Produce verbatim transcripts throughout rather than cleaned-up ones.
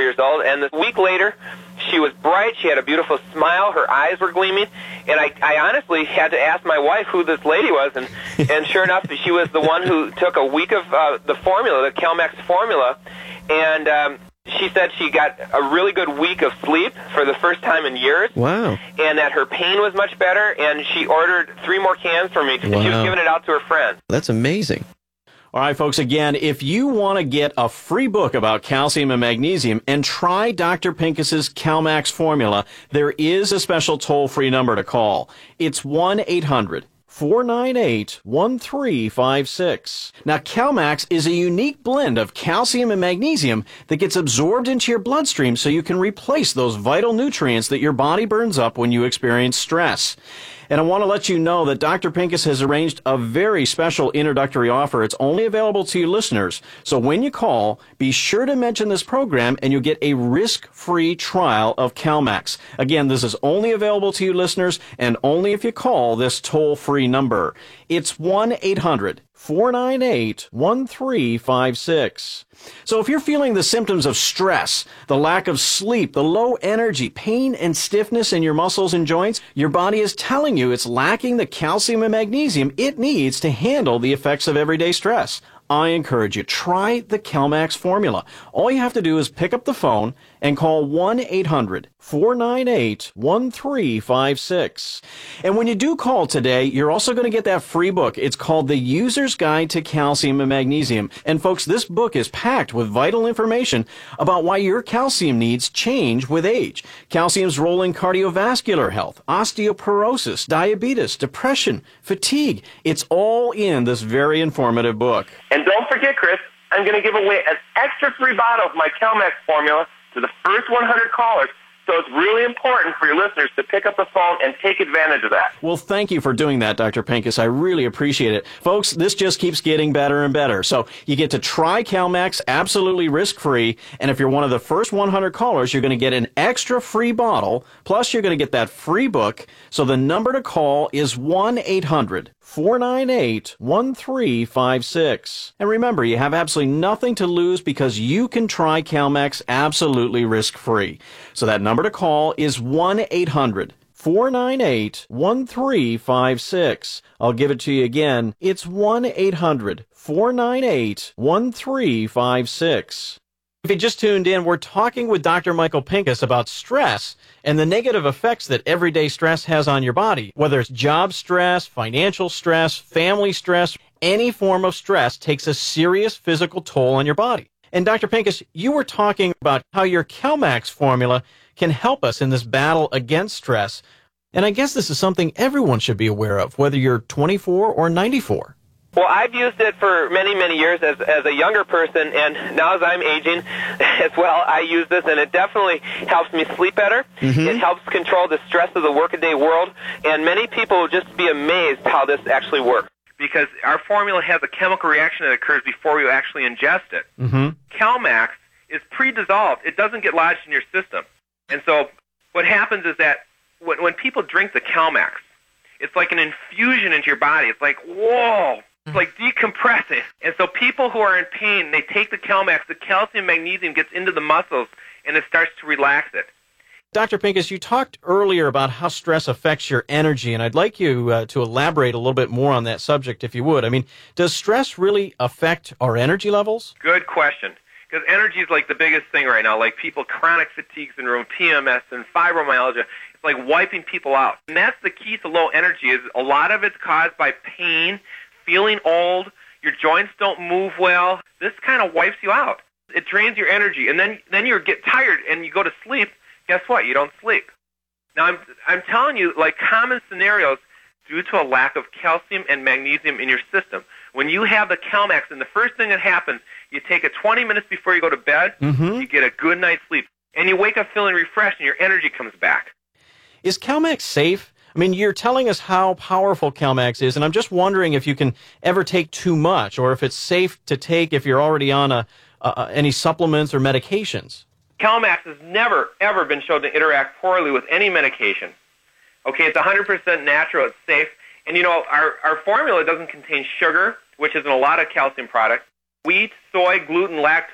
years old, and a week later, she was bright, she had a beautiful smile, her eyes were gleaming, and I, I honestly had to ask my wife who this lady was, and, and sure enough, she was the one who took a week of uh, the formula, the CalMax formula, and um, she said she got a really good week of sleep for the first time in years. Wow. And that her pain was much better, and she ordered three more cans for me. Wow. She was giving it out to her friend. That's amazing. All right, folks, again, if you want to get a free book about calcium and magnesium and try Doctor Pincus's CalMax formula, there is a special toll-free number to call. It's one eight hundred four nine eight one three five six. Now, CalMax is a unique blend of calcium and magnesium that gets absorbed into your bloodstream so you can replace those vital nutrients that your body burns up when you experience stress. And I want to let you know that Doctor Pincus has arranged a very special introductory offer. It's only available to you listeners. So when you call, be sure to mention this program and you'll get a risk-free trial of CalMax. Again, this is only available to you listeners and only if you call this toll-free number. It's one eight hundred four nine eight one three five six. So if you're feeling the symptoms of stress, the lack of sleep, the low energy, pain and stiffness in your muscles and joints, your body is telling you it's lacking the calcium and magnesium it needs to handle the effects of everyday stress. I encourage you, try the CalMax formula. All you have to do is pick up the phone and call one eight hundred four nine eight one three five six. And when you do call today, you're also going to get that free book. It's called The User's Guide to Calcium and Magnesium. And folks, this book is packed with vital information about why your calcium needs change with age. Calcium's role in cardiovascular health, osteoporosis, diabetes, depression, fatigue. It's all in this very informative book. And don't forget, Chris, I'm going to give away an extra free bottle of my CalMax formula to the first one hundred callers. So it's really important for your listeners to pick up the phone and take advantage of that. Well, thank you for doing that, Doctor Pincus. I really appreciate it. Folks, this just keeps getting better and better. So you get to try CalMax absolutely risk-free. And if you're one of the first one hundred callers, you're going to get an extra free bottle. Plus, you're going to get that free book. So the number to call is one eight hundred four nine eight one three five six. And remember, you have absolutely nothing to lose because you can try CalMax absolutely risk-free. So that number to call is one eight hundred four nine eight one three five six. I'll give it to you again. It's one eight hundred four nine eight one three five six. If you just tuned in, we're talking with Doctor Michael Pincus about stress and the negative effects that everyday stress has on your body. Whether it's job stress, financial stress, family stress, any form of stress takes a serious physical toll on your body. And Doctor Pincus, you were talking about how your CalMax formula can help us in this battle against stress. And I guess this is something everyone should be aware of, whether you're twenty-four or ninety-four. Well, I've used it for many, many years as as a younger person, and now as I'm aging as well, I use this, and it definitely helps me sleep better. Mm-hmm. It helps control the stress of the workaday world, and many people will just be amazed how this actually works. Because our formula has a chemical reaction that occurs before you actually ingest it. Mm-hmm. CalMax is pre-dissolved. It doesn't get lodged in your system. And so what happens is that when, when people drink the CalMax, it's like an infusion into your body. It's like, whoa, it's like decompressing. And so people who are in pain, they take the CalMax, the calcium magnesium gets into the muscles, and it starts to relax it. Doctor Pincus, you talked earlier about how stress affects your energy, and I'd like you uh, to elaborate a little bit more on that subject, if you would. I mean, does stress really affect our energy levels? Good question. Because energy is like the biggest thing right now. Like people, chronic fatigue syndrome, P M S, and fibromyalgia. It's like wiping people out. And that's the key to low energy is a lot of it's caused by pain, feeling old, your joints don't move well. This kind of wipes you out. It drains your energy. And then, then you get tired and you go to sleep. Guess what? You don't sleep. Now, I'm, I'm telling you, like common scenarios due to a lack of calcium and magnesium in your system. When you have the CalMax, and the first thing that happens, you take it twenty minutes before you go to bed, mm-hmm. you get a good night's sleep, and you wake up feeling refreshed, and your energy comes back. Is CalMax safe? I mean, you're telling us how powerful CalMax is, and I'm just wondering if you can ever take too much, or if it's safe to take if you're already on a, uh, any supplements or medications. CalMax has never, ever been shown to interact poorly with any medication. Okay, it's one hundred percent natural, it's safe, and you know, our, our formula doesn't contain sugar, which is in a lot of calcium products. Wheat, soy, gluten, lactose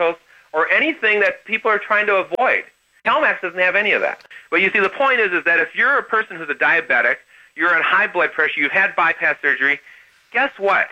or anything that people are trying to avoid. CalMax doesn't have any of that. But you see, the point is, is that if you're a person who's a diabetic, you're on high blood pressure, you've had bypass surgery, guess what?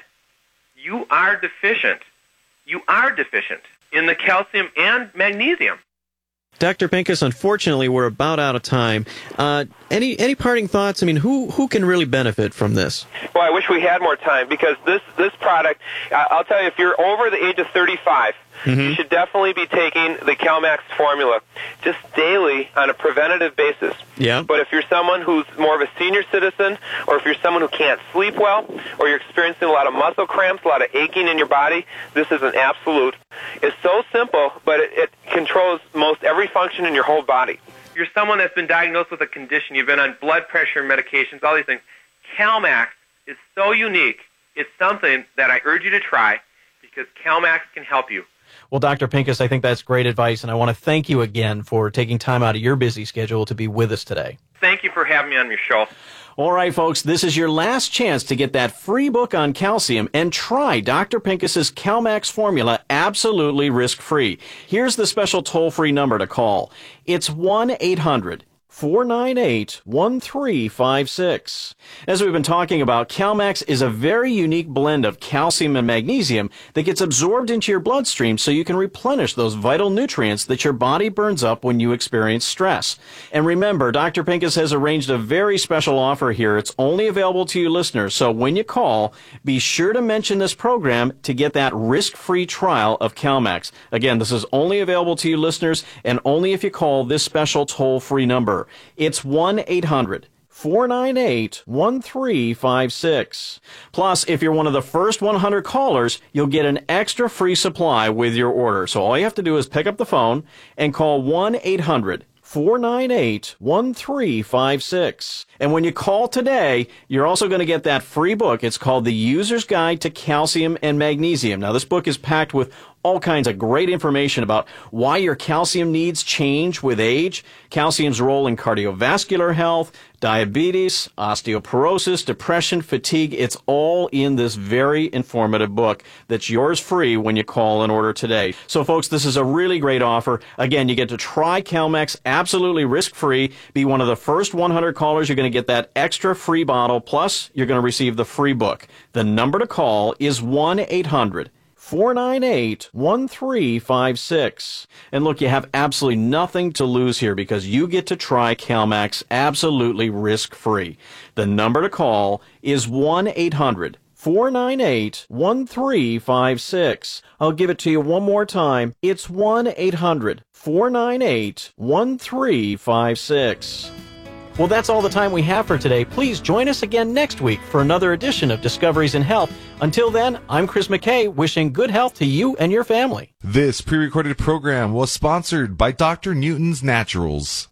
You are deficient. You are deficient in the calcium and magnesium. Doctor Pincus, unfortunately, we're about out of time. Uh, any any parting thoughts? I mean, who who can really benefit from this? Well, I wish we had more time, because this, this product, I'll tell you, if you're over the age of thirty-five, mm-hmm. you should definitely be taking the CalMax formula just daily on a preventative basis. Yeah. But if you're someone who's more of a senior citizen, or if you're someone who can't sleep well, or you're experiencing a lot of muscle cramps, a lot of aching in your body, this is an absolute. It's so simple, but it, it controls most every function in your whole body. You're someone that's been diagnosed with a condition, you've been on blood pressure medications, all these things. CalMax is so unique. It's something that I urge you to try, because CalMax can help you. Well, Doctor Pincus, I think that's great advice, and I want to thank you again for taking time out of your busy schedule to be with us today. Thank you for having me on your show. All right, folks, this is your last chance to get that free book on calcium and try Doctor Pincus's CalMax formula absolutely risk-free. Here's the special toll-free number to call. It's one eight hundred four nine eight one three five six. As we've been talking about, CalMax is a very unique blend of calcium and magnesium that gets absorbed into your bloodstream so you can replenish those vital nutrients that your body burns up when you experience stress. And remember, Doctor Pincus has arranged a very special offer here. It's only available to you listeners, so when you call, be sure to mention this program to get that risk-free trial of CalMax. Again, this is only available to you listeners, and only if you call this special toll-free number. It's one eight hundred four nine eight one three five six. Plus, if you're one of the first one hundred callers, you'll get an extra free supply with your order. So all you have to do is pick up the phone and call one eight hundred four nine eight one three five six. And when you call today, you're also going to get that free book. It's called The User's Guide to Calcium and Magnesium. Now, this book is packed with all kinds of great information about why your calcium needs change with age, calcium's role in cardiovascular health, diabetes, osteoporosis, depression, fatigue. It's all in this very informative book that's yours free when you call and order today. So, folks, this is a really great offer. Again, you get to try CalMax absolutely risk-free. Be one of the first one hundred callers. You're going to get that extra free bottle, plus you're going to receive the free book. The number to call is one eight hundred four nine eight one three five six. And look, you have absolutely nothing to lose here, because you get to try CalMax absolutely risk-free. The number to call is one eight hundred four nine eight one three five six. I'll give it to you one more time. It's one eight hundred four nine eight one three five six. Well, that's all the time we have for today. Please join us again next week for another edition of Discoveries in Health. Until then, I'm Chris McKay, wishing good health to you and your family. This pre-recorded program was sponsored by Doctor Newton's Naturals.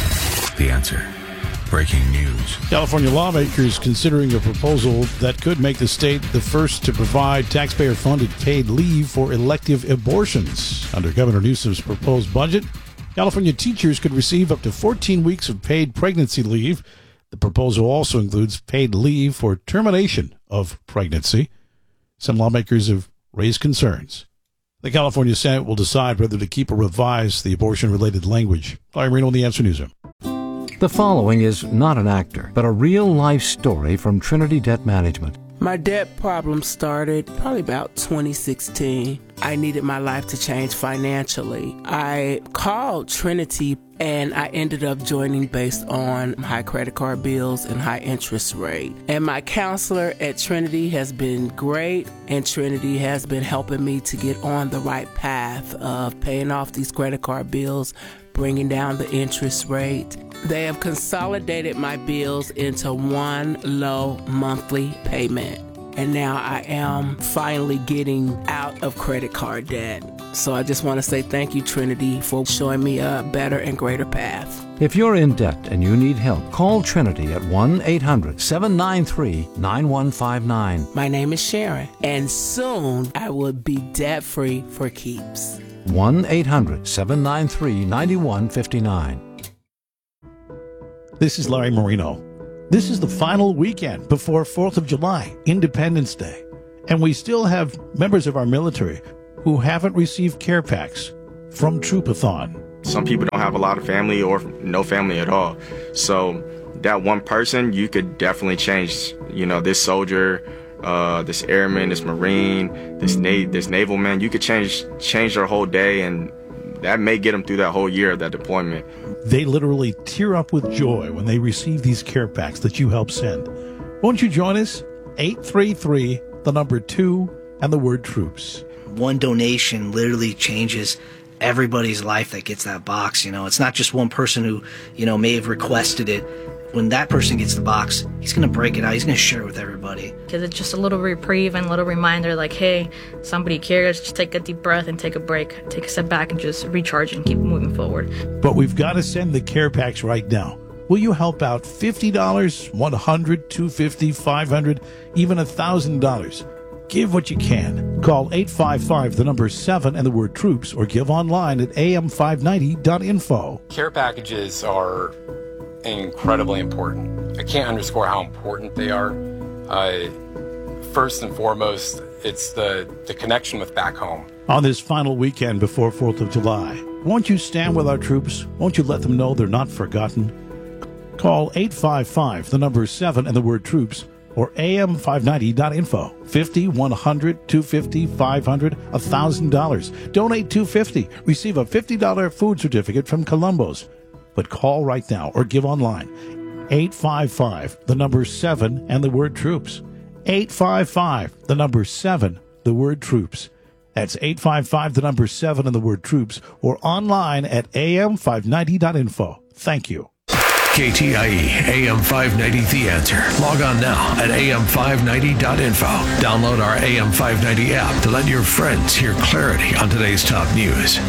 The Answer. Breaking news. California lawmakers considering a proposal that could make the state the first to provide taxpayer-funded paid leave for elective abortions. Under Governor Newsom's proposed budget, California teachers could receive up to fourteen weeks of paid pregnancy leave. The proposal also includes paid leave for termination of pregnancy. Some lawmakers have raised concerns. The California Senate will decide whether to keep or revise the abortion-related language. Larry Marino, The Answer Newsroom. The following is not an actor, but a real-life story from Trinity Debt Management. My debt problem started probably about twenty sixteen. I needed my life to change financially. I called Trinity and I ended up joining based on high credit card bills and high interest rate. And my counselor at Trinity has been great, and Trinity has been helping me to get on the right path of paying off these credit card bills, bringing down the interest rate. They have consolidated my bills into one low monthly payment. And now I am finally getting out of credit card debt. So I just want to say thank you, Trinity, for showing me a better and greater path. If you're in debt and you need help, call Trinity at one eight hundred seven nine three nine one five nine. My name is Sharon, and soon I will be debt-free for keeps. one eight hundred seven nine three nine one five nine. This is Larry Marino. This is the final weekend before fourth of July, Independence Day. And we still have members of our military who haven't received care packs. from Troopathon. Some people don't have a lot of family or no family at all. So that one person, you could definitely change, you know, this soldier, uh, this airman, this Marine, this na- this naval man. You could change change their whole day, and that may get them through that whole year of that deployment. They literally tear up with joy when they receive these care packs that you help send. Won't you join us? eight three three, the number two, and the word troops. One donation literally changes everybody's life that gets that box. You know, it's not just one person who, you know, may have requested it. When that person gets the box, he's going to break it out. He's going to share it with everybody. Because it's just a little reprieve and a little reminder like, hey, somebody cares. Just take a deep breath and take a break. Take a step back and just recharge and keep moving forward. But we've got to send the care packs right now. Will you help out fifty dollars, one hundred dollars, two hundred fifty dollars, five hundred dollars, even one thousand dollars? Give what you can. Call eight five five, the number seven, and the word troops, or give online at a m five ninety dot info. Care packages are incredibly important. I can't underscore how important they are. Uh, first and foremost, it's the, the connection with back home. On this final weekend before fourth of July, won't you stand with our troops? Won't you let them know they're not forgotten? Call eight five five, the number seven, and the word troops, or a m five ninety dot info. fifty, one hundred, two hundred fifty, five hundred, one thousand dollars. Donate two hundred fifty dollars. Receive a fifty dollars food certificate from Columbo's. But call right now or give online. eight five five, the number seven, and the word troops. eight five five, the number seven, the word troops. That's eight five five, the number seven, and the word troops, or online at a m five ninety dot info. Thank you. K T I E A M five ninety The Answer. Log on now at a m five ninety dot info. Download our A M five ninety app to let your friends hear clarity on today's top news.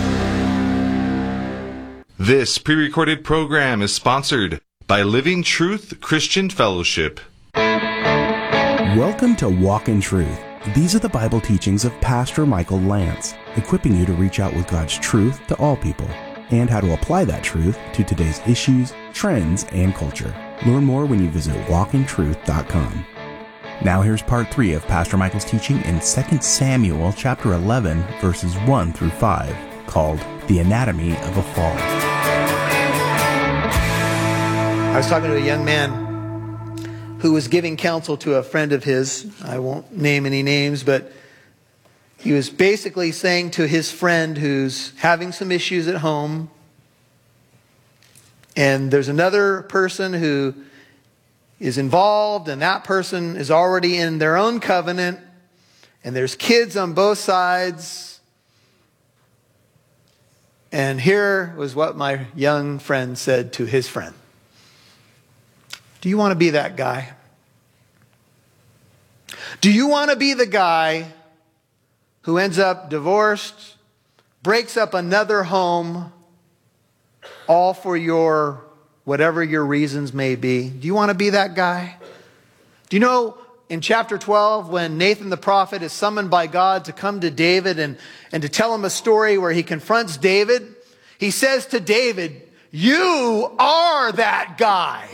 This pre-recorded program is sponsored by Living Truth Christian Fellowship. Welcome to Walk in Truth. These are the Bible teachings of Pastor Michael Lance, equipping you to reach out with God's truth to all people and how to apply that truth to today's issues, trends, and culture. Learn more when you visit walk in truth dot com. Now here's part three of Pastor Michael's teaching in Second Samuel chapter eleven, verses one through five, called The Anatomy of a Fall. I was talking to a young man who was giving counsel to a friend of his. I won't name any names, but he was basically saying to his friend who's having some issues at home, and there's another person who is involved, and that person is already in their own covenant, and there's kids on both sides. And here was what my young friend said to his friend. Do you want to be that guy? Do you want to be the guy who ends up divorced, breaks up another home, all for your, whatever your reasons may be? Do you want to be that guy? Do you know in chapter twelve, when Nathan the prophet is summoned by God to come to David and, and to tell him a story where he confronts David, he says to David, you are that guy.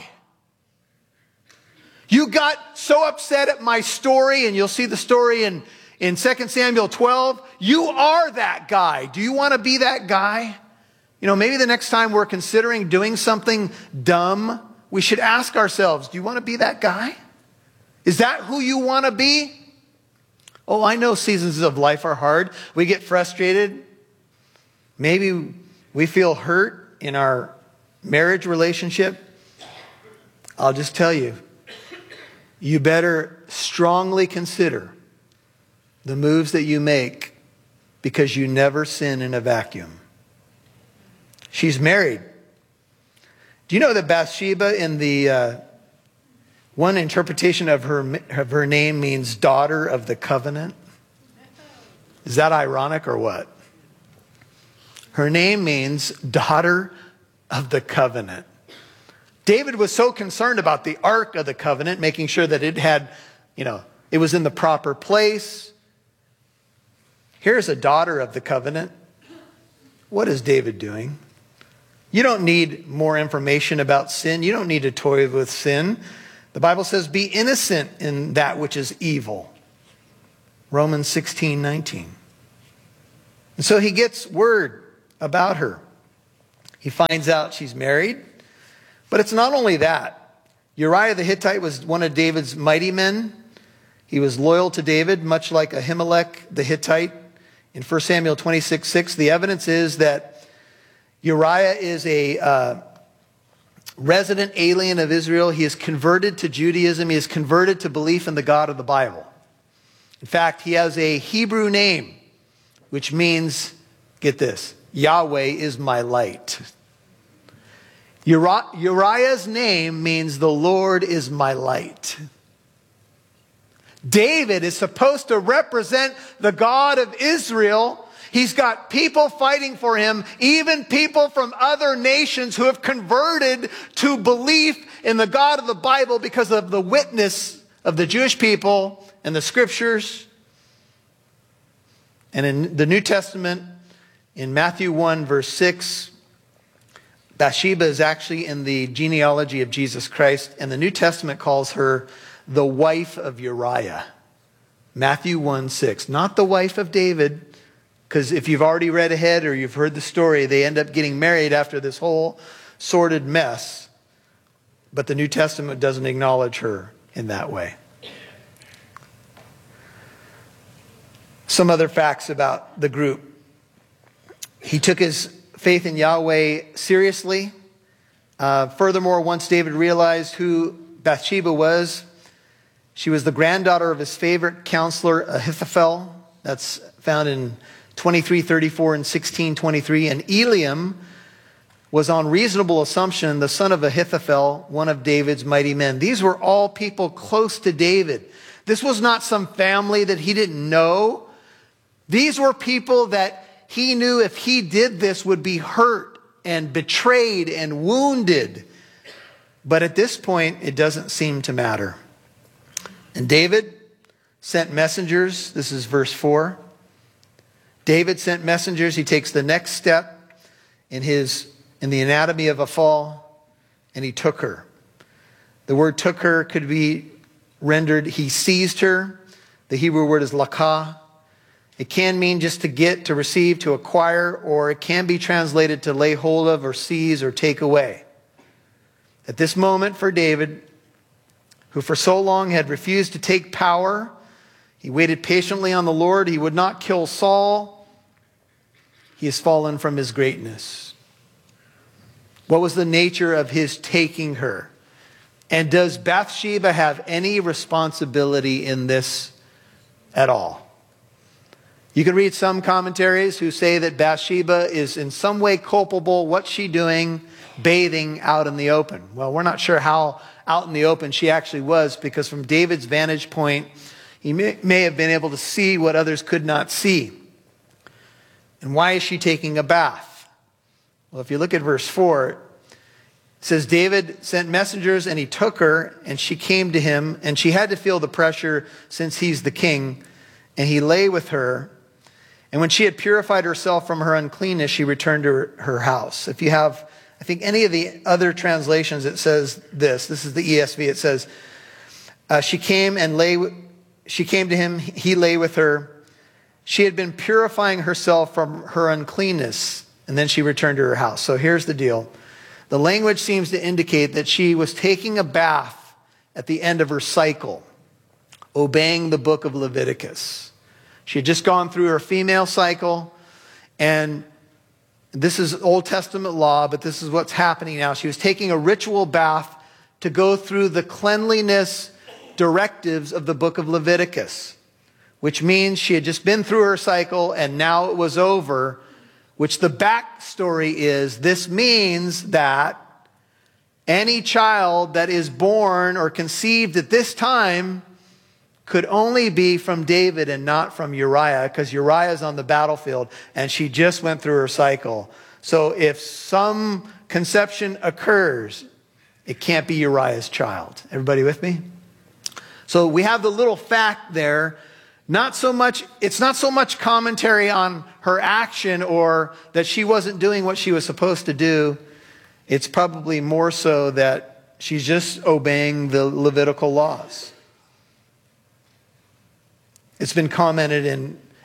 You got so upset at my story, and you'll see the story in, in Second Samuel twelve. You are that guy. Do you want to be that guy? You know, maybe the next time we're considering doing something dumb, we should ask ourselves, do you want to be that guy? Is that who you want to be? Oh, I know seasons of life are hard. We get frustrated. Maybe we feel hurt in our marriage relationship. I'll just tell you, you better strongly consider the moves that you make, because you never sin in a vacuum. She's married. Do you know that Bathsheba, in the uh, one interpretation of her, of her name, means daughter of the covenant? Is that ironic or what? Her name means daughter of the covenant. David was so concerned about the Ark of the Covenant, making sure that it had, you know, it was in the proper place. Here's a daughter of the covenant. What is David doing? You don't need more information about sin. You don't need to toy with sin. The Bible says, be innocent in that which is evil. Romans sixteen nineteen. And so he gets word about her. He finds out she's married, but it's not only that. Uriah the Hittite was one of David's mighty men. He was loyal to David, much like Ahimelech the Hittite. In First Samuel twenty-six six, the evidence is that Uriah is a uh, resident alien of Israel. He is converted to Judaism. He is converted to belief in the God of the Bible. In fact, he has a Hebrew name, which means, get this, Yahweh is my light. Uri- Uriah's name means the Lord is my light. David is supposed to represent the God of Israel. He's got people fighting for him, even people from other nations who have converted to belief in the God of the Bible because of the witness of the Jewish people and the scriptures. And in the New Testament, in Matthew one, verse six, Bathsheba is actually in the genealogy of Jesus Christ, and the New Testament calls her the wife of Uriah. Matthew one six. Not the wife of David, because if you've already read ahead or you've heard the story, they end up getting married after this whole sordid mess. But the New Testament doesn't acknowledge her in that way. Some other facts about the group. He took his faith in Yahweh seriously. Uh, furthermore, once David realized who Bathsheba was, she was the granddaughter of his favorite counselor, Ahithophel. That's found in twenty-three thirty-four and sixteen twenty-three. And Eliam was on reasonable assumption the son of Ahithophel, one of David's mighty men. These were all people close to David. This was not some family that he didn't know. These were people that he knew if he did this would be hurt and betrayed and wounded. But at this point, it doesn't seem to matter. And David sent messengers. This is verse four. David sent messengers. He takes the next step in his in the anatomy of a fall, and he took her. The word took her could be rendered he seized her. The Hebrew word is lakah. It can mean just to get, to receive, to acquire, or it can be translated to lay hold of or seize or take away. At this moment for David, who for so long had refused to take power, he waited patiently on the Lord. He would not kill Saul. He has fallen from his greatness. What was the nature of his taking her? And does Bathsheba have any responsibility in this at all? You can read some commentaries who say that Bathsheba is in some way culpable. What's she doing bathing out in the open? Well, we're not sure how out in the open she actually was, because from David's vantage point, he may, may have been able to see what others could not see. And why is she taking a bath? Well, if you look at verse four, it says, David sent messengers and he took her and she came to him, and she had to feel the pressure since he's the king, and he lay with her. And when she had purified herself from her uncleanness, she returned to her, her house. If you have, I think, any of the other translations, it says this. This is the E S V. It says, uh, she came and lay, she came to him, he lay with her. She had been purifying herself from her uncleanness, and then she returned to her house. So here's the deal. The language seems to indicate that she was taking a bath at the end of her cycle, obeying the book of Leviticus. She had just gone through her female cycle, and this is Old Testament law, but this is what's happening now. She was taking a ritual bath to go through the cleanliness directives of the book of Leviticus, which means she had just been through her cycle and now it was over, which the backstory is this means that any child that is born or conceived at this time could only be from David and not from Uriah, because Uriah is on the battlefield and she just went through her cycle. So if some conception occurs, it can't be Uriah's child. Everybody with me? So we have the little fact there. Not so much, it's not so much commentary on her action or that she wasn't doing what she was supposed to do. It's probably more so that she's just obeying the Levitical laws. It's been commented in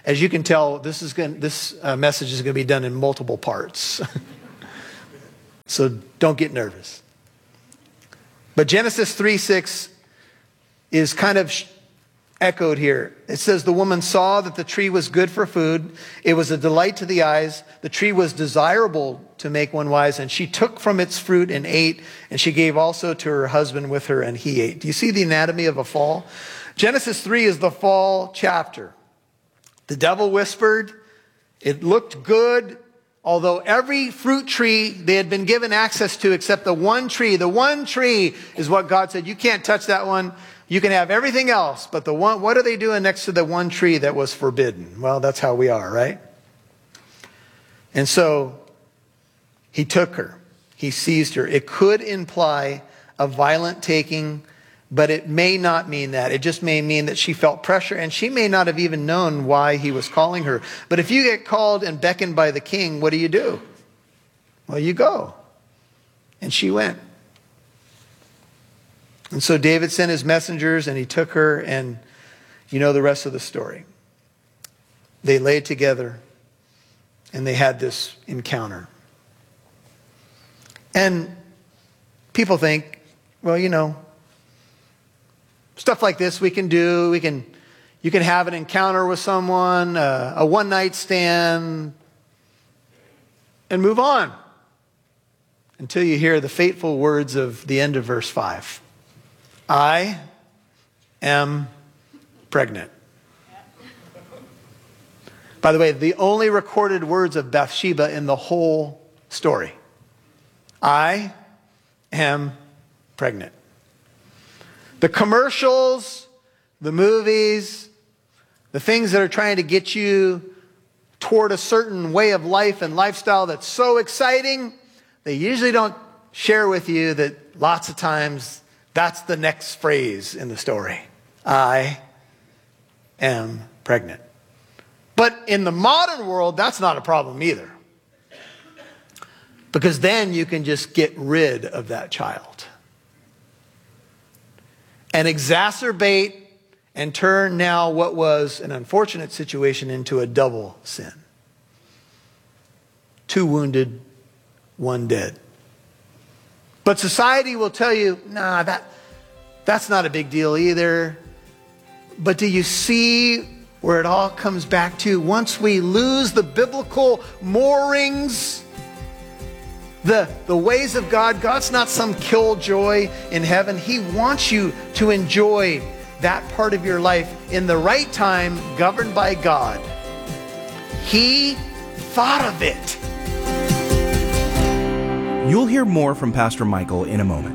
As you can tell, this is going this uh, message is going to be done in multiple parts. So don't get nervous. But Genesis three six is kind of echoed here. It says, the woman saw that the tree was good for food. It was a delight to the eyes. The tree was desirable to make one wise. And she took from its fruit and ate. And she gave also to her husband with her, and he ate. Do you see the anatomy of a fall? Genesis three is the fall chapter. The devil whispered. It looked good. Although every fruit tree they had been given access to except the one tree. The one tree is what God said, you can't touch that one. You can have everything else, but the one, what are they doing next to the one tree that was forbidden? Well, that's how we are, right? And so he took her. He seized her. It could imply a violent taking, but it may not mean that. It just may mean that she felt pressure, and she may not have even known why he was calling her. But if you get called and beckoned by the king, what do you do? Well, you go. And she went. And so David sent his messengers, and he took her, and you know the rest of the story. They lay together, and they had this encounter. And people think, well, you know, stuff like this we can do. We can, you can have an encounter with someone, uh, a one-night stand, and move on until you hear the fateful words of the end of verse five. I am pregnant. By the way, the only recorded words of Bathsheba in the whole story. I am pregnant. The commercials, the movies, the things that are trying to get you toward a certain way of life and lifestyle that's so exciting, they usually don't share with you that lots of times that's the next phrase in the story. I am pregnant. But in the modern world, that's not a problem either. Because then you can just get rid of that child. And exacerbate and turn now what was an unfortunate situation into a double sin. Two wounded, one dead. But society will tell you, nah, that, that's not a big deal either. But do you see where it all comes back to? Once we lose the biblical moorings, the, the ways of God, God's not some killjoy in heaven. He wants you to enjoy that part of your life in the right time, governed by God. He thought of it. You'll hear more from Pastor Michael in a moment.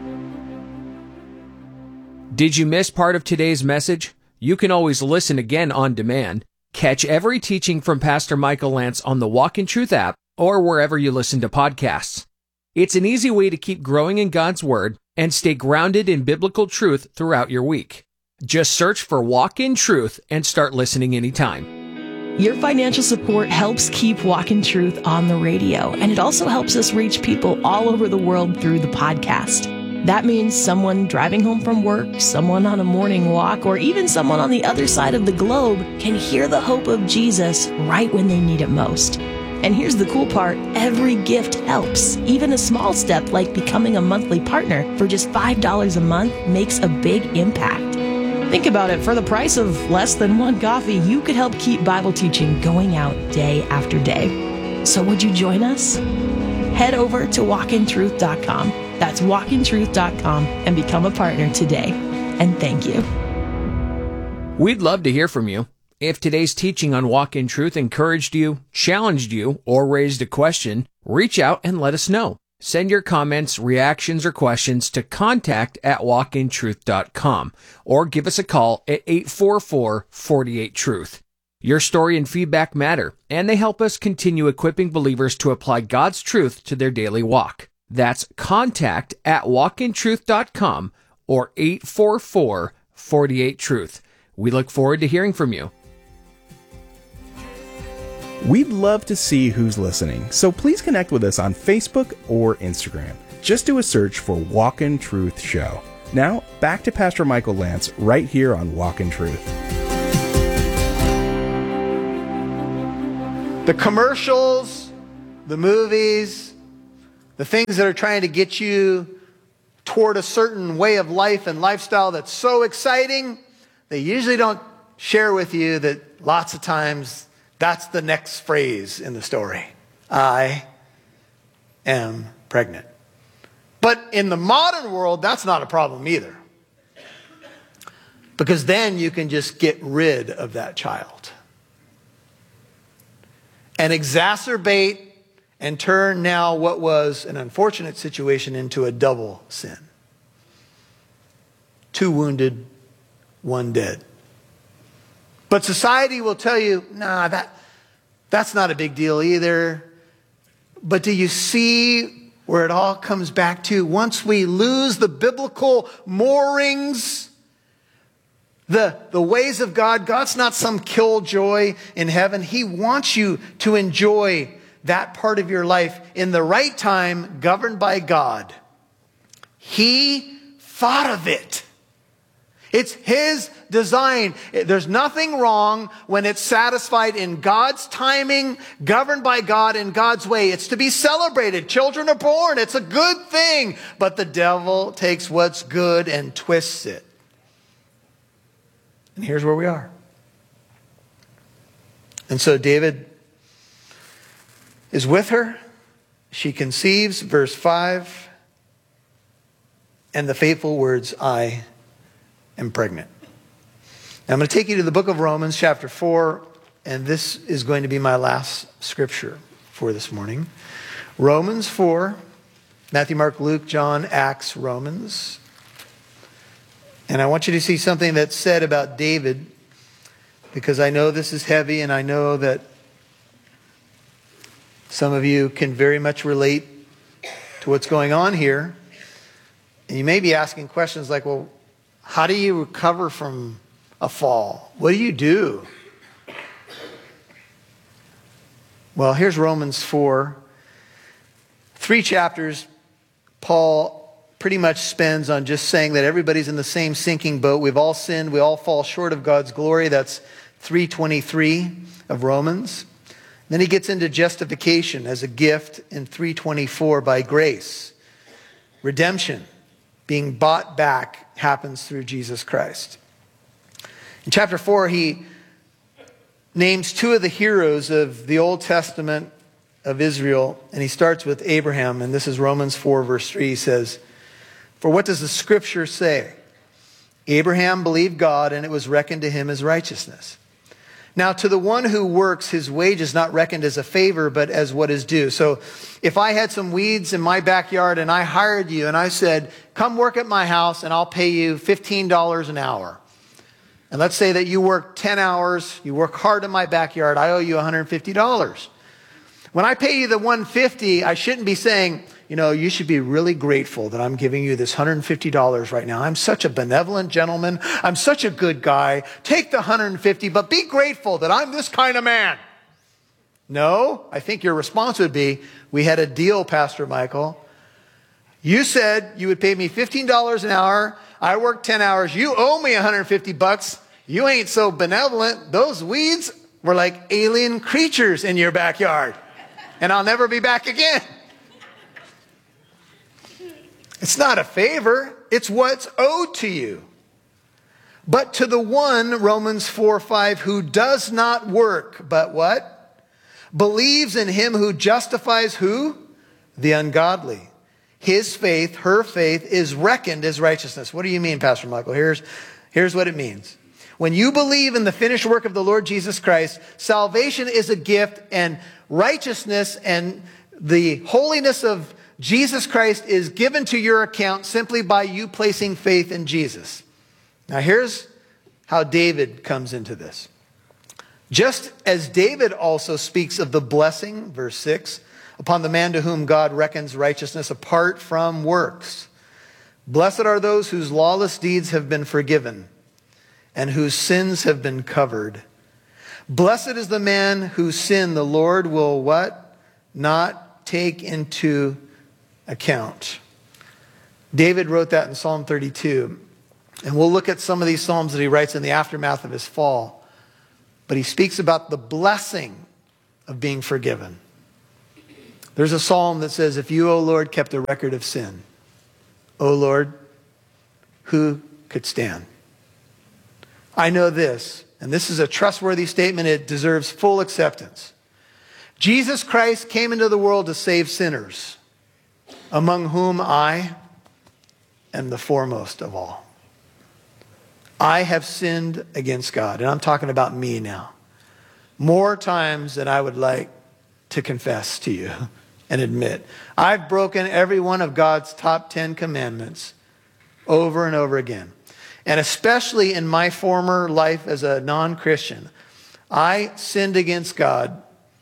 Did you miss part of today's message? You can always listen again on demand. Catch every teaching from Pastor Michael Lance on the Walk in Truth app or wherever you listen to podcasts. It's an easy way to keep growing in God's Word and stay grounded in biblical truth throughout your week. Just search for Walk in Truth and start listening anytime. Your financial support helps keep Walk in Truth on the radio, and it also helps us reach people all over the world through the podcast. That means someone driving home from work, someone on a morning walk, or even someone on the other side of the globe can hear the hope of Jesus right when they need it most. And here's the cool part, every gift helps. Even a small step like becoming a monthly partner for just five dollars a month makes a big impact. Think about it, for the price of less than one coffee, you could help keep Bible teaching going out day after day. So would you join us? Head over to walk in truth dot com. That's walk in truth dot com and become a partner today. And thank you. We'd love to hear from you. If today's teaching on Walk in Truth encouraged you, challenged you, or raised a question, reach out and let us know. Send your comments, reactions, or questions to contact at walk in truth dot com or give us a call at eight four four, four eight, truth. Your story and feedback matter, and they help us continue equipping believers to apply God's truth to their daily walk. That's contact at walk in truth dot com or eight four four, four eight, truth. We look forward to hearing from you. We'd love to see who's listening, so please connect with us on Facebook or Instagram. Just do a search for Walk in Truth Show. Now, back to Pastor Michael Lance right here on Walk in Truth. The commercials, the movies, the things that are trying to get you toward a certain way of life and lifestyle that's so exciting, they usually don't share with you that lots of times that's the next phrase in the story. I am pregnant. But in the modern world, that's not a problem either. Because then you can just get rid of that child. And exacerbate and turn now what was an unfortunate situation into a double sin. Two wounded, one dead. But society will tell you, nah, that, that's not a big deal either. But do you see where it all comes back to? Once we lose the biblical moorings, the, the ways of God, God's not some killjoy in heaven. He wants you to enjoy that part of your life in the right time, governed by God. He thought of it. It's His design. There's nothing wrong when it's satisfied in God's timing, governed by God in God's way. It's to be celebrated. Children are born. It's a good thing. But the devil takes what's good and twists it. And here's where we are. And so David is with her. She conceives, verse five, and the fateful words, I am pregnant. Now I'm going to take you to the book of Romans, chapter four, and this is going to be my last scripture for this morning. Romans four, Matthew, Mark, Luke, John, Acts, Romans. And I want you to see something that's said about David, because I know this is heavy, and I know that some of you can very much relate to what's going on here. And you may be asking questions like, well, how do you recover from a fall? What do you do? Well, here's Romans four. Three chapters, Paul pretty much spends on just saying that everybody's in the same sinking boat. We've all sinned. We all fall short of God's glory. That's three twenty-three of Romans. Then he gets into justification as a gift in three twenty-four by grace. Redemption, being bought back, happens through Jesus Christ. In chapter four, he names two of the heroes of the Old Testament of Israel, and he starts with Abraham, and this is Romans four, verse three. He says, for what does the scripture say? Abraham believed God, and it was reckoned to him as righteousness. Now, to the one who works, his wage is not reckoned as a favor, but as what is due. So if I had some weeds in my backyard and I hired you and I said, come work at my house and I'll pay you fifteen dollars an hour. And let's say that you work ten hours, you work hard in my backyard, I owe you one hundred fifty dollars. When I pay you the one hundred fifty dollars, I shouldn't be saying, you know, you should be really grateful that I'm giving you this one hundred fifty dollars right now. I'm such a benevolent gentleman. I'm such a good guy. Take the one hundred fifty dollars, but be grateful that I'm this kind of man. No, I think your response would be, we had a deal, Pastor Michael. You said you would pay me fifteen dollars an hour. I worked ten hours. You owe me one hundred fifty bucks. You ain't so benevolent. Those weeds were like alien creatures in your backyard. And I'll never be back again. It's not a favor. It's what's owed to you. But to the one, Romans four five, who does not work, but what? Believes in him who justifies who? The ungodly. His faith, her faith, is reckoned as righteousness. What do you mean, Pastor Michael? Here's, here's what it means. When you believe in the finished work of the Lord Jesus Christ, salvation is a gift, and righteousness and the holiness of Jesus Christ is given to your account simply by you placing faith in Jesus. Now here's how David comes into this. Just as David also speaks of the blessing, verse six, upon the man to whom God reckons righteousness apart from works. Blessed are those whose lawless deeds have been forgiven and whose sins have been covered. Blessed is the man whose sin the Lord will what? Not take into account. David wrote that in Psalm thirty-two. And we'll look at some of these Psalms that he writes in the aftermath of his fall. But he speaks about the blessing of being forgiven. There's a psalm that says, if you, O Lord, kept a record of sin, O Lord, who could stand? I know this, and this is a trustworthy statement. It deserves full acceptance. Jesus Christ came into the world to save sinners, among whom I am the foremost of all. I have sinned against God, and I'm talking about me now, more times than I would like to confess to you and admit. I've broken every one of God's top ten commandments over and over again. And especially in my former life as a non-Christian, I sinned against God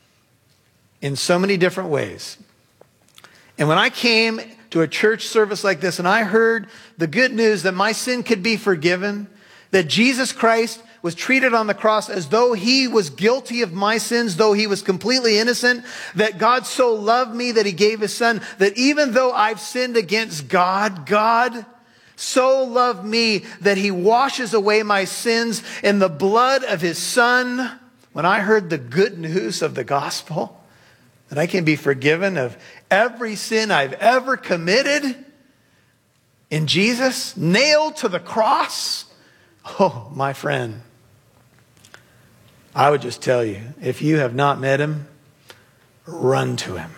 in so many different ways. And when I came to a church service like this and I heard the good news that my sin could be forgiven, that Jesus Christ was treated on the cross as though he was guilty of my sins, though he was completely innocent, that God so loved me that he gave his son, that even though I've sinned against God, God so loved me that he washes away my sins in the blood of his son. When I heard the good news of the gospel, that I can be forgiven of every sin I've ever committed in Jesus, nailed to the cross. Oh, my friend, I would just tell you, if you have not met him, run to him.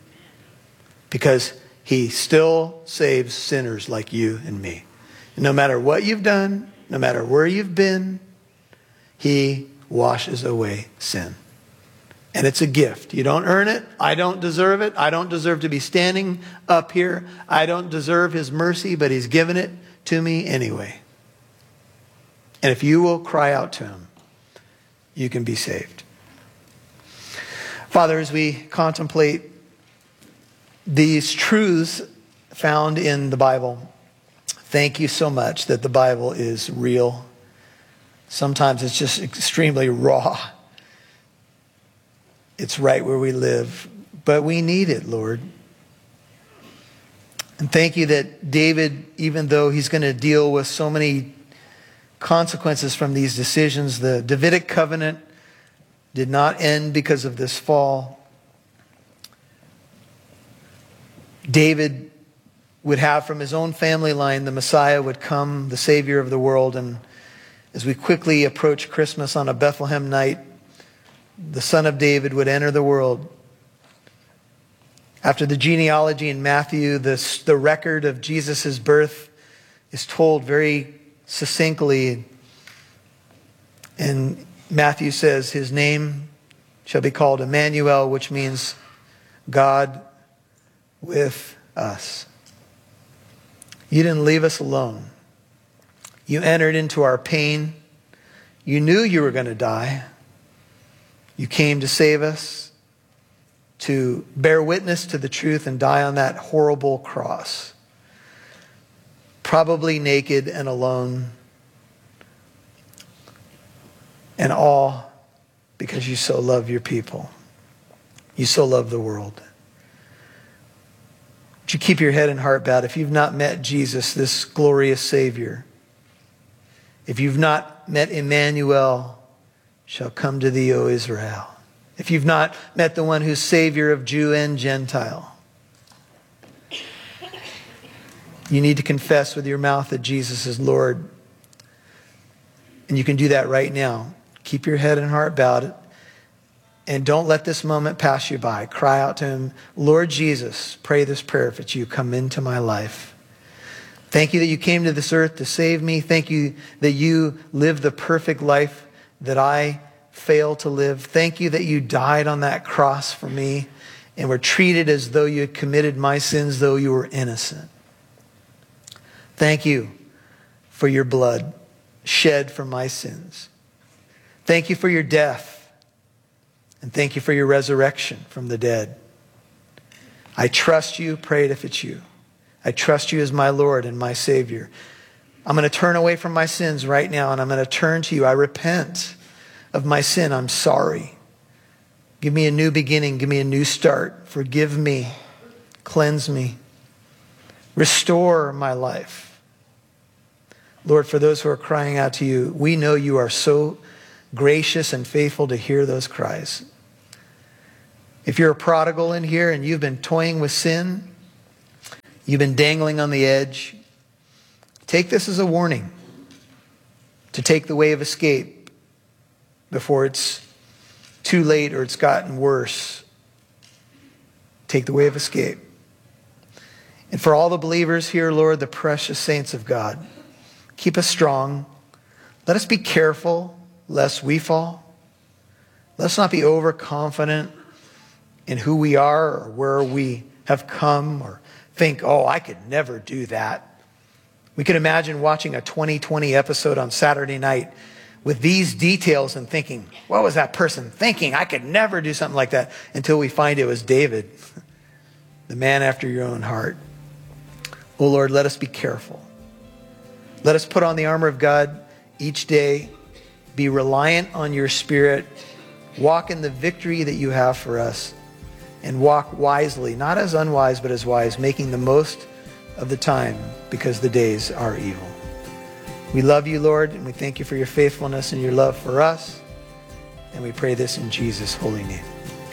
Because he still saves sinners like you and me. And no matter what you've done, no matter where you've been, he washes away sin. And it's a gift. You don't earn it. I don't deserve it. I don't deserve to be standing up here. I don't deserve his mercy, but he's given it to me anyway. And if you will cry out to him, you can be saved. Father, as we contemplate these truths found in the Bible, thank you so much that the Bible is real. Sometimes it's just extremely raw. It's right where we live, but we need it, Lord. And thank you that David, even though he's going to deal with so many consequences from these decisions, the Davidic covenant did not end because of this fall. David would have from his own family line, the Messiah would come, the Savior of the world. And as we quickly approach Christmas on a Bethlehem night, the Son of David would enter the world. After the genealogy in Matthew, the, the record of Jesus' birth is told very succinctly. And Matthew says his name shall be called Emmanuel, which means God with us. You didn't leave us alone. You entered into our pain. You knew you were going to die. You came to save us, to bear witness to the truth and die on that horrible cross. Probably naked and alone. And all because you so love your people. You so love the world. Would you keep your head and heart bowed? If you've not met Jesus, this glorious Savior, if you've not met Emmanuel, shall come to thee, O Israel. If you've not met the one who's Savior of Jew and Gentile, you need to confess with your mouth that Jesus is Lord. And you can do that right now. Keep your head and heart bowed. And don't let this moment pass you by. Cry out to him, Lord Jesus, pray this prayer if it's you. Come into my life. Thank you that you came to this earth to save me. Thank you that you lived the perfect life that I fail to live. Thank you that you died on that cross for me and were treated as though you had committed my sins, though you were innocent. Thank you for your blood shed for my sins. Thank you for your death. And thank you for your resurrection from the dead. I trust you. Pray it if it's you. I trust you as my Lord and my Savior. I'm going to turn away from my sins right now, and I'm going to turn to you. I repent of my sin. I'm sorry. Give me a new beginning. Give me a new start. Forgive me. Cleanse me. Restore my life. Lord, for those who are crying out to you, we know you are so gracious and faithful to hear those cries. If you're a prodigal in here and you've been toying with sin, you've been dangling on the edge, take this as a warning to take the way of escape before it's too late or it's gotten worse. Take the way of escape. And for all the believers here, Lord, the precious saints of God, keep us strong. Let us be careful lest we fall. Let's not be overconfident in who we are or where we have come, or think, oh, I could never do that. We could imagine watching a twenty twenty episode on Saturday night with these details and thinking, what was that person thinking? I could never do something like that, until we find it was David, the man after your own heart. Oh Lord, let us be careful. Let us put on the armor of God each day, be reliant on your Spirit, walk in the victory that you have for us, and walk wisely, not as unwise, but as wise, making the most of the time, because the days are evil. We love you, Lord, and we thank you for your faithfulness and your love for us. And we pray this in Jesus' holy name.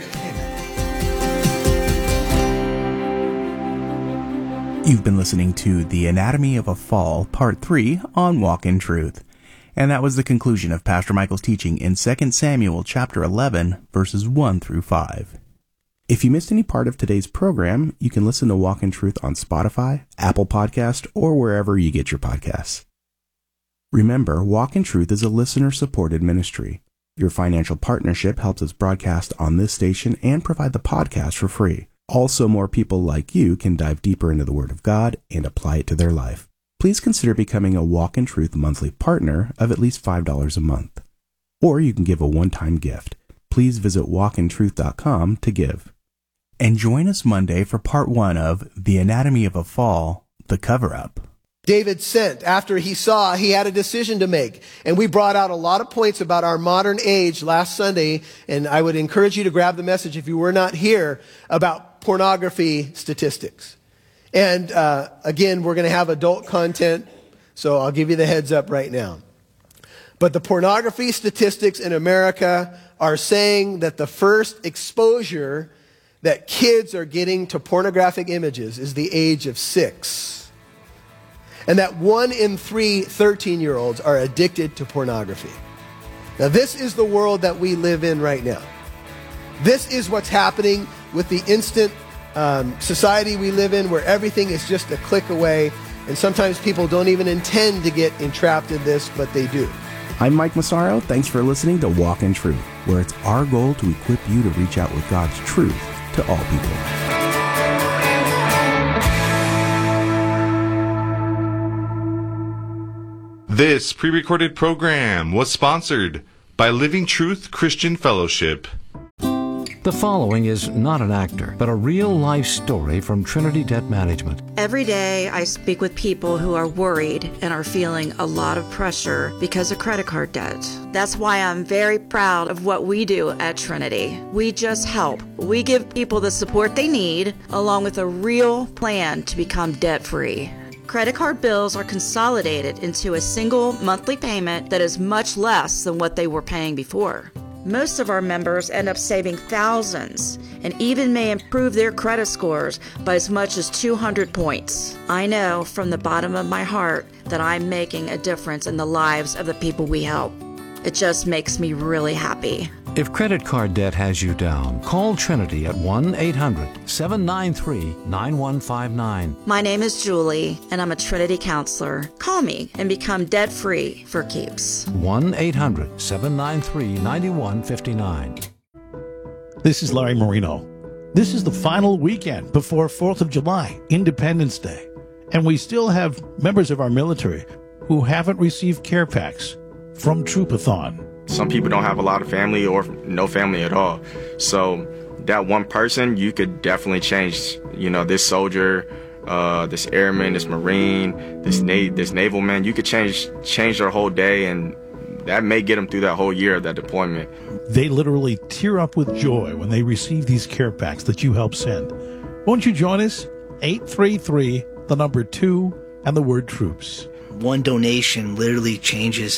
You've been listening to The Anatomy of a Fall, Part three on Walk in Truth. And that was the conclusion of Pastor Michael's teaching in Second Samuel chapter eleven, verses one through five. If you missed any part of today's program, you can listen to Walk in Truth on Spotify, Apple Podcast, or wherever you get your podcasts. Remember, Walk in Truth is a listener-supported ministry. Your financial partnership helps us broadcast on this station and provide the podcast for free. Also, more people like you can dive deeper into the Word of God and apply it to their life. Please consider becoming a Walk in Truth monthly partner of at least five dollars a month. Or you can give a one-time gift. Please visit walk in truth dot com to give. And join us Monday for part one of The Anatomy of a Fall, The Cover-Up. David sent after he saw he had a decision to make. And we brought out a lot of points about our modern age last Sunday. And I would encourage you to grab the message if you were not here about pornography statistics. And uh, again, we're going to have adult content. So I'll give you the heads up right now. But the pornography statistics in America are saying that the first exposure that kids are getting to pornographic images is the age of six. And that one in three thirteen-year-olds are addicted to pornography. Now, this is the world that we live in right now. This is what's happening with the instant um, society we live in, where everything is just a click away. And sometimes people don't even intend to get entrapped in this, but they do. I'm Mike Massaro. Thanks for listening to Walk in Truth, where it's our goal to equip you to reach out with God's truth to all people. This pre-recorded program was sponsored by Living Truth Christian Fellowship. The following is not an actor, but a real-life story from Trinity Debt Management. Every day I speak with people who are worried and are feeling a lot of pressure because of credit card debt. That's why I'm very proud of what we do at Trinity. We just help. We give people the support they need, along with a real plan to become debt-free. Credit card bills are consolidated into a single monthly payment that is much less than what they were paying before. Most of our members end up saving thousands and even may improve their credit scores by as much as two hundred points. I know from the bottom of my heart that I'm making a difference in the lives of the people we help. It just makes me really happy. If credit card debt has you down, call Trinity at one eight hundred seven nine three nine one five nine. My name is Julie, and I'm a Trinity counselor. Call me and become debt-free for keeps. one eight hundred seven nine three nine one five nine. This is Larry Marino. This is the final weekend before fourth of July, Independence Day. And we still have members of our military who haven't received care packs from Troopathon. Some people don't have a lot of family or no family at all. So that one person, you could definitely change, you know, this soldier, uh, this airman, this Marine, this na- this naval man. You could change change their whole day, and that may get them through that whole year of that deployment. They literally tear up with joy when they receive these care packs that you help send. Won't you join us? eight three three, the number two, and the word troops. One donation literally changes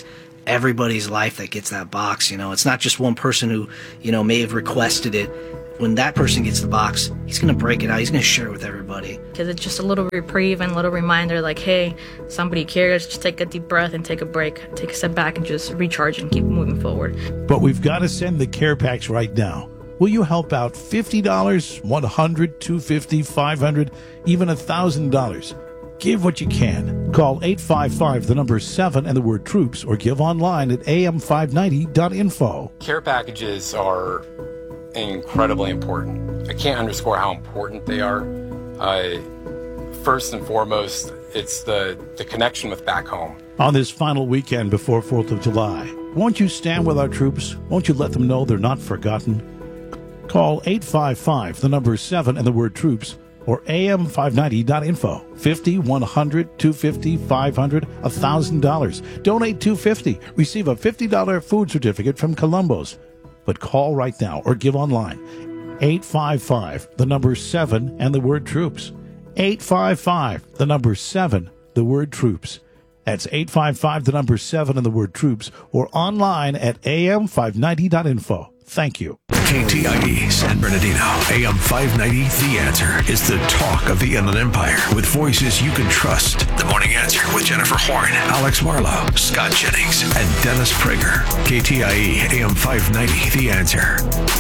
everybody's life that gets that box. You know, it's not just one person who, you know, may have requested it. When that person gets the box, he's going to break it out. He's going to share it with everybody. Because it's just a little reprieve and a little reminder like, hey, somebody cares. Just take a deep breath and take a break. Take a step back and just recharge and keep moving forward. But we've got to send the care packs right now. Will you help out fifty dollars, one hundred dollars, two hundred fifty dollars, five hundred dollars, even one thousand dollars? Give what you can. Call eight five five, the number seven, and the word troops, or give online at A M five ninety dot info. Care packages are incredibly important. I can't underscore how important they are. Uh, first and foremost, it's the, the connection with back home. On this final weekend before fourth of July, won't you stand with our troops? Won't you let them know they're not forgotten? Call eight five five, the number seven, and the word troops, or A M five ninety dot info. fifty, one hundred, two hundred fifty dollars, five hundred dollars, one thousand dollars. Donate two hundred fifty dollars. Receive a fifty dollars food certificate from Columbo's. But call right now or give online. eight five five, the number seven, and the word troops. eight five five, the number seven, the word troops. That's eight five five, the number seven, and the word troops, or online at A M five ninety dot info. Thank you. K T I E San Bernardino, A M five ninety, The Answer is the talk of the Inland Empire with voices you can trust. The Morning Answer with Jennifer Horn, Alex Marlowe, Scott Jennings, and Dennis Prager. K T I E, A M five ninety, The Answer.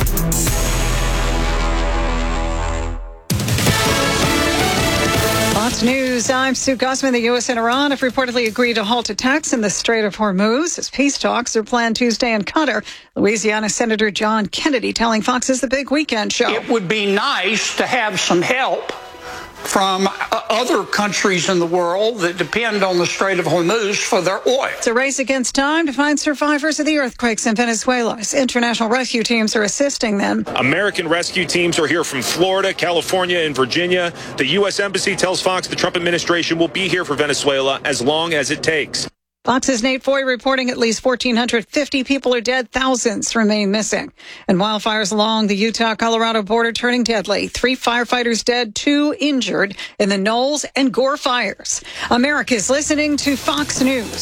Fox News, I'm Sue Guzman. The U S and Iran have reportedly agreed to halt attacks in the Strait of Hormuz as peace talks are planned Tuesday in Qatar. Louisiana Senator John Kennedy telling Fox it's the big weekend show. It would be nice to have some help from uh, other countries in the world that depend on the Strait of Hormuz for their oil. It's a race against time to find survivors of the earthquakes in Venezuela. International rescue teams are assisting them. American rescue teams are here from Florida, California, and Virginia. The U S Embassy tells Fox the Trump administration will be here for Venezuela as long as it takes. Fox's Nate Foy reporting at least one thousand four hundred fifty people are dead, thousands remain missing. And wildfires along the Utah-Colorado border turning deadly. Three firefighters dead, two injured in the Knowles and Gore fires. America's listening to Fox News.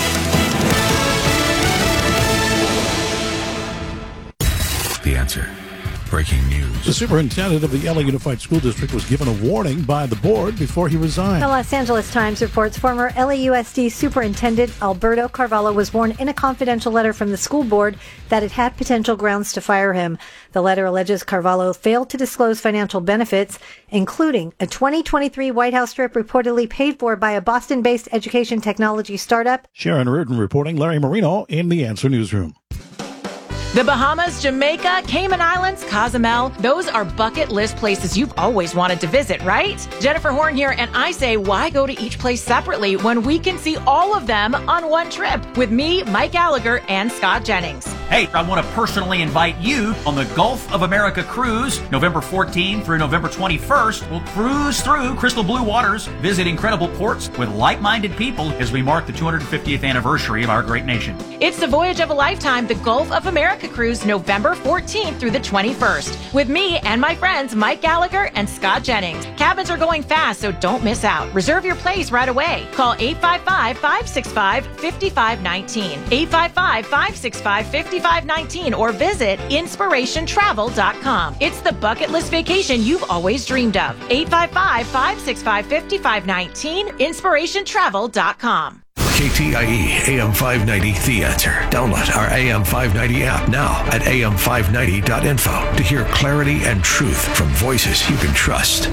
The Answer. Breaking news. The superintendent of the L A Unified School District was given a warning by the board before he resigned. The Los Angeles Times reports former L A U S D Superintendent Alberto Carvalho was warned in a confidential letter from the school board that it had potential grounds to fire him. The letter alleges Carvalho failed to disclose financial benefits, including a twenty twenty-three White House trip reportedly paid for by a Boston-based education technology startup. Sharon Reardon reporting. Larry Marino in the Answer Newsroom. The Bahamas, Jamaica, Cayman Islands, Cozumel, those are bucket list places you've always wanted to visit, right? Jennifer Horn here, and I say, why go to each place separately when we can see all of them on one trip with me, Mike Gallagher, and Scott Jennings? Hey, I want to personally invite you on the Gulf of America cruise, November fourteenth through November twenty-first. We'll cruise through crystal blue waters, visit incredible ports with like-minded people as we mark the two hundred fiftieth anniversary of our great nation. It's the voyage of a lifetime, the Gulf of America cruise, November fourteenth through the twenty-first, with me and my friends Mike Gallagher and Scott Jennings. Cabins are going fast, so don't miss out. Reserve your place right away. Call eight five five, five six five, five five one nine, eight five five, five six five, five five one nine, or visit inspiration travel dot com. It's the bucket list vacation you've always dreamed of. eight five five, five six five, five five one nine, inspiration travel dot com. K T I E A M five ninety, The Answer. Download our A M five ninety app now at A M five ninety dot info to hear clarity and truth from voices you can trust.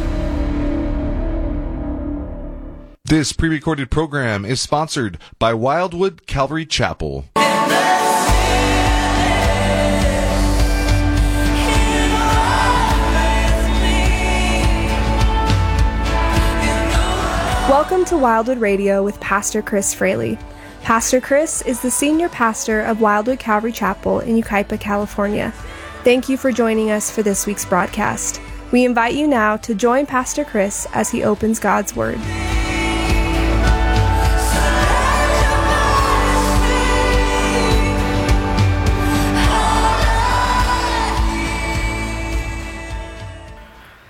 This pre-recorded program is sponsored by Wildwood Calvary Chapel. Welcome to Wildwood Radio with Pastor Chris Fraley. Pastor Chris is the senior pastor of Wildwood Calvary Chapel in Yucaipa, California. Thank you for joining us for this week's broadcast. We invite you now to join Pastor Chris as he opens God's Word.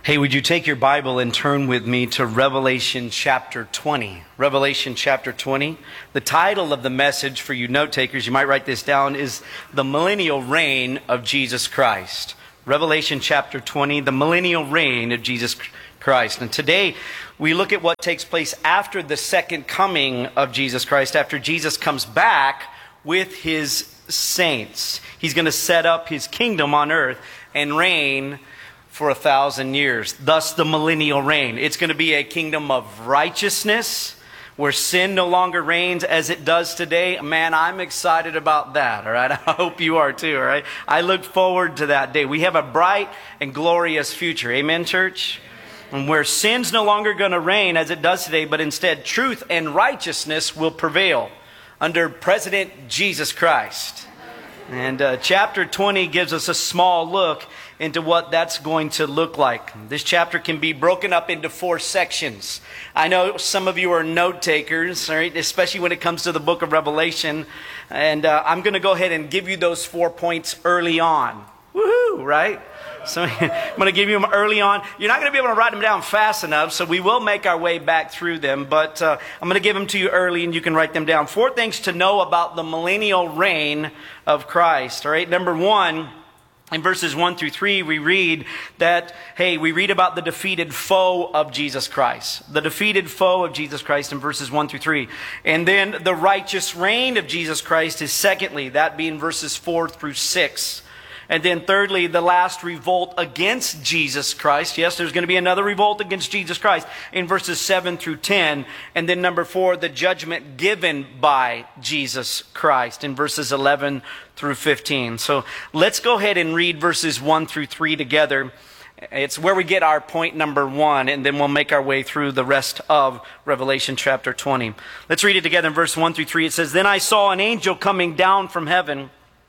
Hey, would you take your Bible and turn with me to Revelation chapter twenty? Revelation chapter twenty. The title of the message for you note takers, you might write this down, is The Millennial Reign of Jesus Christ. Revelation chapter twenty, the millennial reign of Jesus Christ. And today we look at what takes place after the second coming of Jesus Christ, after Jesus comes back with his saints. He's going to set up his kingdom on earth and reign for a thousand years. Thus the millennial reign. It's going to be a kingdom of righteousness where sin no longer reigns as it does today. Man, I'm excited about that, all right? I hope you are too, all right? I look forward to that day. We have a bright and glorious future. Amen, church? And where sin's no longer going to reign as it does today, but instead truth and righteousness will prevail under President Jesus Christ. And uh, chapter twenty gives us a small look into what that's going to look like. This chapter can be broken up into four sections. I know some of you are note takers, right? Especially when it comes to the book of Revelation. And uh, I'm going to go ahead and give you those four points early on. Woohoo, right? So I'm going to give you them early on. You're not going to be able to write them down fast enough, so we will make our way back through them. But uh, I'm going to give them to you early, and you can write them down. Four things to know about the millennial reign of Christ. All right, number one, in verses one through three, we read that, hey, we read about the defeated foe of Jesus Christ. The defeated foe of Jesus Christ in verses one through three. And then the righteous reign of Jesus Christ is secondly, that being verses four through six. And then thirdly, the last revolt against Jesus Christ. Yes, there's going to be another revolt against Jesus Christ in verses seven through ten. And then number four, the judgment given by Jesus Christ in verses eleven through fifteen. So let's go ahead and read verses one through three together. It's where we get our point number one, and then we'll make our way through the rest of Revelation chapter twenty. Let's read it together in verse one through three. It says, "Then I saw an angel coming down from heaven,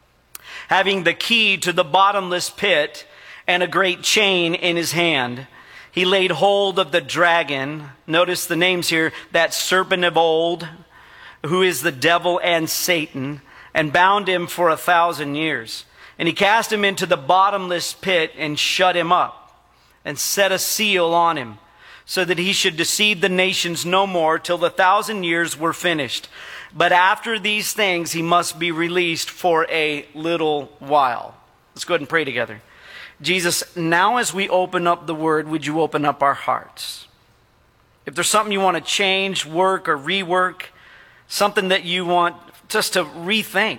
having the key to the bottomless pit and a great chain in his hand. He laid hold of the dragon," notice the names here, "that serpent of old, who is the devil and Satan, and bound him for a thousand years. And he cast him into the bottomless pit and shut him up, and set a seal on him, so that he should deceive the nations no more till the thousand years were finished. But after these things, he must be released for a little while." Let's go ahead and pray together. Jesus, now as we open up the word, would you open up our hearts? If there's something you want to change, work, or rework, something that you want just to rethink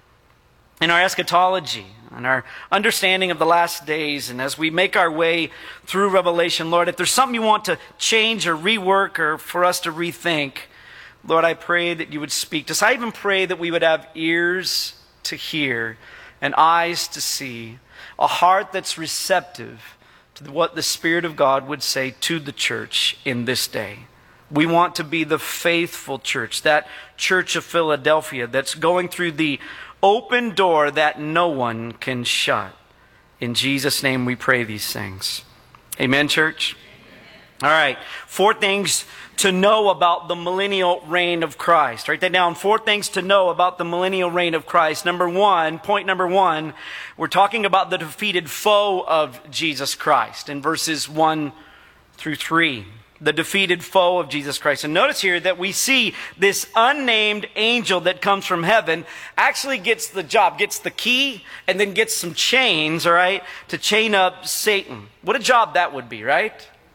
in our eschatology and our understanding of the last days, and as we make our way through Revelation, Lord, if there's something you want to change or rework or for us to rethink, Lord, I pray that you would speak to us. I even pray that we would have ears to hear and eyes to see, a heart that's receptive to what the Spirit of God would say to the church in this day. We want to be the faithful church, that church of Philadelphia that's going through the open door that no one can shut. In Jesus' name we pray these things. Amen, church? All right, four things to know about the millennial reign of Christ. Write that down. Four things to know about the millennial reign of Christ. Number one, point number one, we're talking about the defeated foe of Jesus Christ in verses one through three. The defeated foe of Jesus Christ. And notice here that we see this unnamed angel that comes from heaven actually gets the job, gets the key, and then gets some chains, all right, to chain up Satan. What a job that would be, right?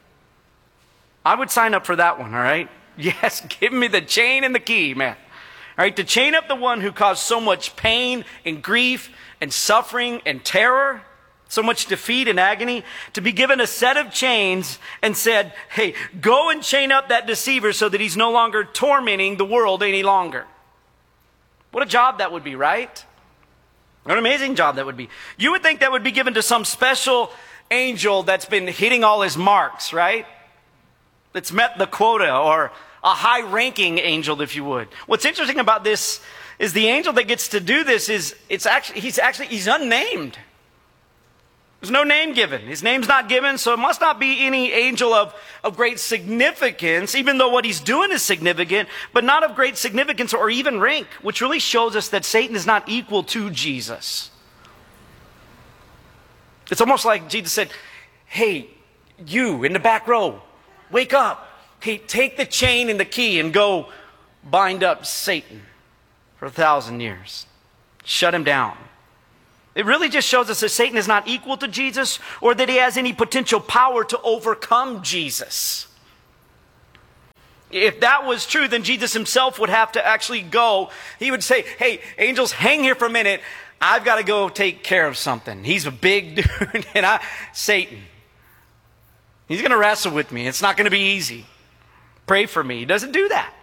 I would sign up for that one, all right? Yes, give me the chain and the key, man. All right, to chain up the one who caused so much pain and grief and suffering and terror, so much defeat and agony, to be given a set of chains and said, hey, go and chain up that deceiver so that he's no longer tormenting the world any longer. What a job that would be, right? What an amazing job that would be. You would think that would be given to some special angel that's been hitting all his marks, right? That's met the quota, or a high-ranking angel, if you would. What's interesting about this is the angel that gets to do this is, it's actually, he's actually, he's unnamed. There's no name given. His name's not given, so it must not be any angel of, of great significance, even though what he's doing is significant, but not of great significance or even rank, which really shows us that Satan is not equal to Jesus. It's almost like Jesus said, hey, You in the back row, wake up. Okay, take the chain and the key and go bind up Satan for a thousand years. Shut him down. It really just shows us that Satan is not equal to Jesus or that he has any potential power to overcome Jesus. If that was true, then Jesus himself would have to actually go. He would say, hey, angels, hang here for a minute. I've got to go take care of something. He's a big dude, and I, Satan. He's going to wrestle with me. It's not going to be easy. Pray for me. He doesn't do that.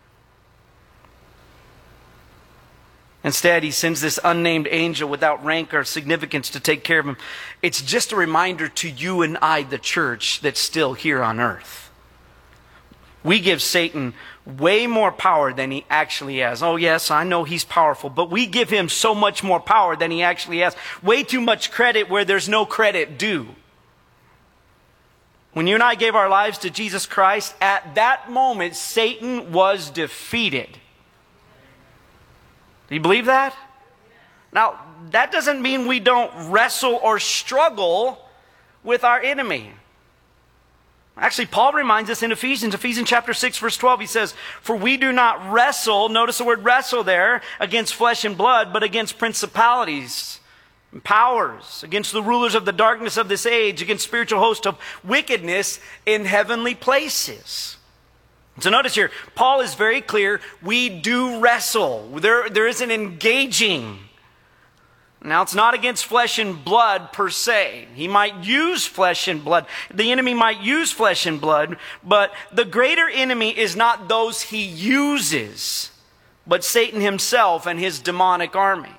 Instead, he sends this unnamed angel without rank or significance to take care of him. It's just a reminder to you and I, the church, that's still here on earth. We give Satan way more power than he actually has. Oh yes, I know he's powerful, but we give him so much more power than he actually has. Way too much credit where there's no credit due. When you and I gave our lives to Jesus Christ, at that moment, Satan was defeated. Do you believe that? Now, that doesn't mean we don't wrestle or struggle with our enemy. Actually, Paul reminds us in Ephesians, Ephesians chapter six, verse twelve, he says, for we do not wrestle, notice the word wrestle there, against flesh and blood, but against principalities and powers, against the rulers of the darkness of this age, against spiritual hosts of wickedness in heavenly places. So notice here, Paul is very clear, we do wrestle. There, there is an engaging. Now, it's not against flesh and blood per se. He might use flesh and blood. The enemy might use flesh and blood, but the greater enemy is not those he uses, but Satan himself and his demonic army.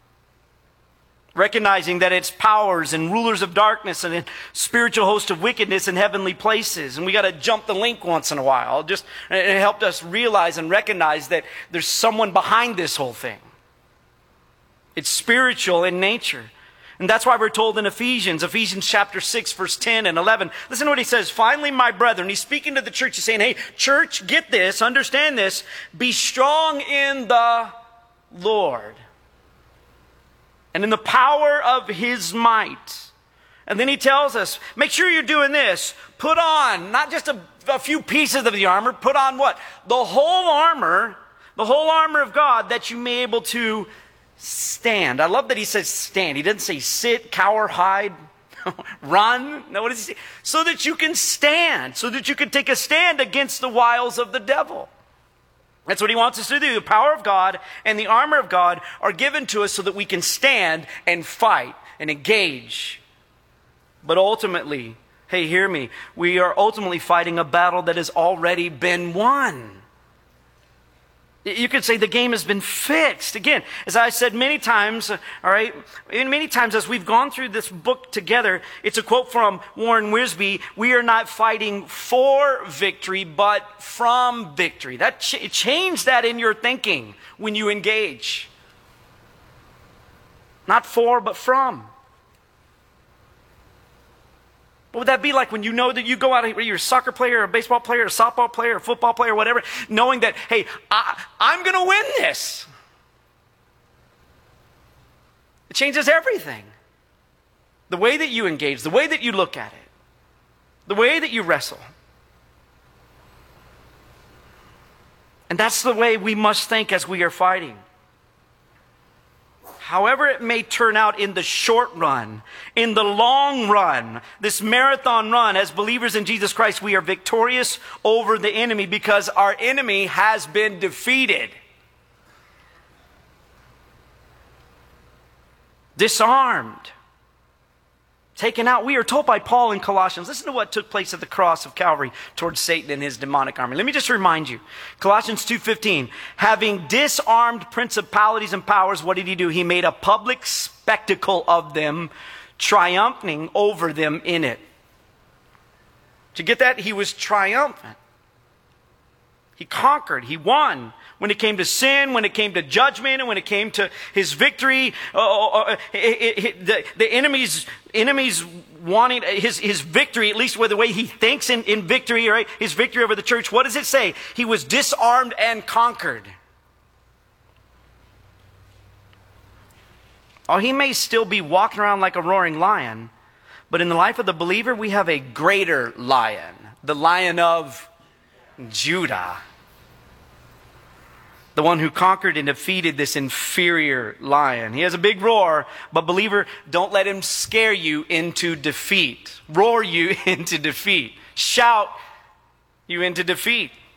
Recognizing that it's powers and rulers of darkness and spiritual hosts of wickedness in heavenly places. And we got to jump the link once in a while. Just, it helped us realize and recognize that there's someone behind this whole thing. It's spiritual in nature. And that's why we're told in Ephesians, Ephesians chapter six, verse ten and eleven. Listen to what he says. Finally, my brethren, he's speaking to the church. He's saying, hey, church, get this, understand this. Be strong in the Lord and in the power of his might. And then he tells us, make sure you're doing this. Put on, not just a, a few pieces of the armor, put on what? The whole armor, the whole armor of God, that you may be able to stand. I love that he says stand. He doesn't say sit, cower, hide, run. No, what does he say? So that you can stand, so that you can take a stand against the wiles of the devil. That's what he wants us to do. The power of God and the armor of God are given to us so that we can stand and fight and engage. But ultimately, hey, hear me, we are ultimately fighting a battle that has already been won. You could say the game has been fixed. Again, as I said many times, all right, and many times as we've gone through this book together, it's a quote from Warren Wiersbe, we are not fighting for victory, but from victory. That ch- change that in your thinking when you engage. Not for, but from. What would that be like when you know that you go out, whether you're a soccer player, or a baseball player, or a softball player, or a football player, or whatever, knowing that, hey, I, I'm going to win this. It changes everything. The way that you engage, the way that you look at it, the way that you wrestle. And that's the way we must think as we are fighting. However it may turn out in the short run, in the long run, this marathon run, as believers in Jesus Christ, we are victorious over the enemy because our enemy has been defeated. Disarmed. Taken out. We are told by Paul in Colossians, listen to what took place at the cross of Calvary towards Satan and his demonic army. Let me just remind you. Colossians two fifteen, having disarmed principalities and powers, what did he do? He made a public spectacle of them, triumphing over them in it. Did you get that? He was triumphant. He conquered. He won. When it came to sin, when it came to judgment, and when it came to his victory, uh, uh, it, it, the, the enemy's, enemy's wanting his, his victory, at least with the way he thinks in, in victory, right? His victory over the church. What does it say? He was disarmed and conquered. Oh, he may still be walking around like a roaring lion, But in the life of the believer, we have a greater lion, the Lion of Judah. The one who conquered and defeated this inferior lion. He has a big roar, but believer, don't let him scare you into defeat. Roar you into defeat. Shout you into defeat.